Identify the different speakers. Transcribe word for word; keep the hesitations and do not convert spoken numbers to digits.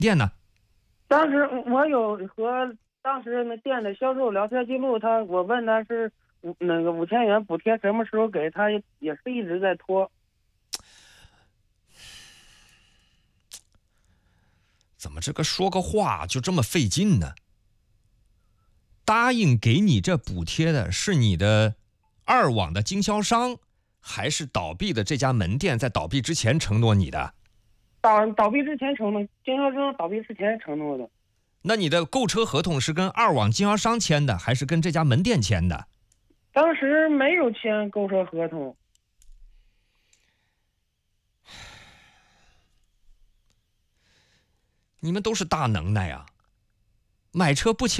Speaker 1: 店呢？
Speaker 2: 当时我有和当时那店的销售聊天记录，他我问他是五那个五千元补贴什么时候给，他也也是一直在拖。
Speaker 1: 怎么这个说个话就这么费劲呢？答应给你这补贴的是你的二网的经销商，还是倒闭的这家门店在倒闭之前承诺你的？
Speaker 2: 倒倒闭之前承诺，经销商倒闭之前承诺的。
Speaker 1: 那你的购车合同是跟二网经销商签的，还是跟这家门店签的？
Speaker 2: 当时没有签购车合同。
Speaker 1: 你们都是大能耐啊！买车不签